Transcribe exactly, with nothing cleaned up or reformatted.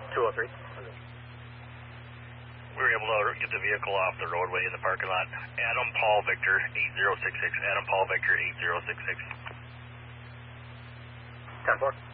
two oh three. We were able to get the vehicle off the roadway in the parking lot. Adam Paul Victor eight zero six six. Adam Paul Victor eight zero six six. ten four.